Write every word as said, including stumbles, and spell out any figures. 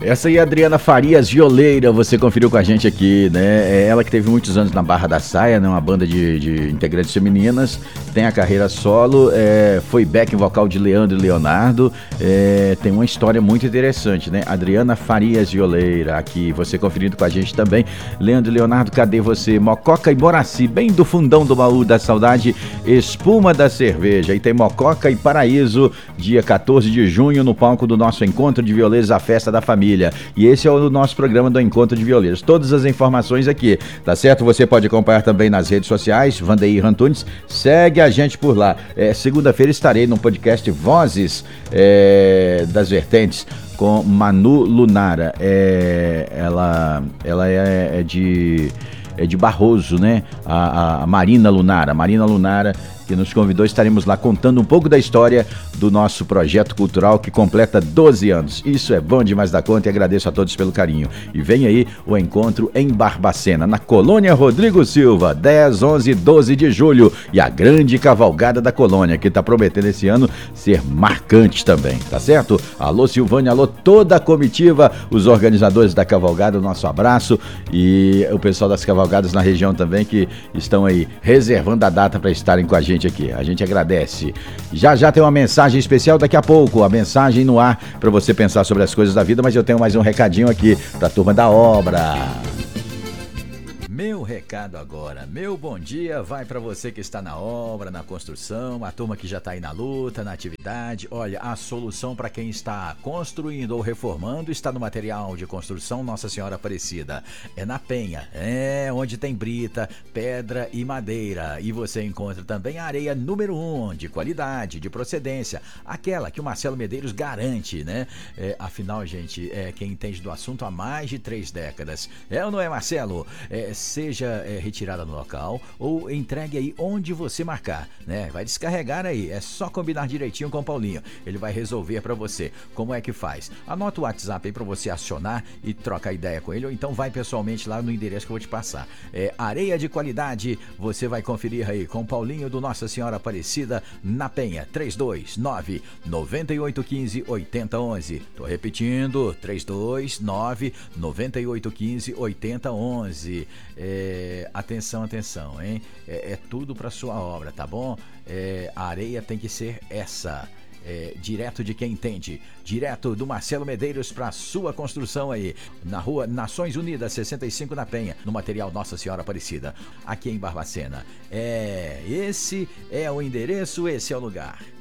Essa aí é a Adriana Farias Violeira, você conferiu com a gente aqui, né? É ela que teve muitos anos na Barra da Saia, né? Uma banda de, de integrantes femininas, tem a carreira solo, é, foi backing vocal de Leandro e Leonardo, é, tem uma história muito interessante, né? Adriana Farias Violeira, aqui, você conferindo com a gente também. Leandro e Leonardo, cadê você? Mococa e Moraci, bem do fundão do baú da saudade, espuma da cerveja. E tem Mococa e Paraíso, dia quatorze de junho, no palco do nosso Encontro de Violeiros, a Festa da Família. E esse é o nosso programa do Encontro de Violeiros. Todas as informações aqui, tá certo? Você pode acompanhar também nas redes sociais, Vandeir Antunes, segue a gente por lá. É, segunda-feira estarei no podcast Vozes é, das Vertentes com Manu Lunara. É, ela ela é, é de... é de Barroso, né? A, a Marina Lunara, Marina Lunara, que nos convidou, estaremos lá contando um pouco da história do nosso projeto cultural que completa doze anos. Isso é bom demais da conta e agradeço a todos pelo carinho. E vem aí o encontro em Barbacena, na Colônia Rodrigo Silva, dez, onze e doze de julho. E a grande cavalgada da Colônia, que está prometendo esse ano ser marcante também, tá certo? Alô Silvânia, alô toda a comitiva, os organizadores da cavalgada, o nosso abraço e o pessoal das cavalgadas na região também que estão aí reservando a data para estarem com a gente aqui. A gente agradece. Já já tem uma mensagem especial daqui a pouco, a mensagem no ar para você pensar sobre as coisas da vida, mas eu tenho mais um recadinho aqui para a turma da obra. Meu recado agora, meu bom dia vai para você que está na obra, na construção, a turma que já está aí na luta, na atividade. Olha, a solução para quem está construindo ou reformando está no material de construção Nossa Senhora Aparecida. É na Penha, é onde tem brita, pedra e madeira. E você encontra também a areia número um, de qualidade, de procedência, aquela que o Marcelo Medeiros garante, né? É, afinal, gente, é quem entende do assunto há mais de três décadas. É ou não é, Marcelo? É, seja é, retirada no local ou entregue aí onde você marcar, né? Vai descarregar aí, é só combinar direitinho com o Paulinho, ele vai resolver para você. Como é que faz? Anota o WhatsApp aí para você acionar e trocar ideia com ele, ou então vai pessoalmente lá no endereço que eu vou te passar. É areia de qualidade, você vai conferir aí com o Paulinho do Nossa Senhora Aparecida na Penha, três dois nove, nove oito um cinco, oito zero um um. Tô repetindo, três dois nove, nove oito um cinco, oito zero um um. É, atenção, atenção, hein? É, é tudo para sua obra, tá bom? É, a areia tem que ser essa, é, direto de quem entende, direto do Marcelo Medeiros para sua construção aí, na rua Nações Unidas, sessenta e cinco na Penha, no material Nossa Senhora Aparecida, aqui em Barbacena. É, esse é o endereço, esse é o lugar.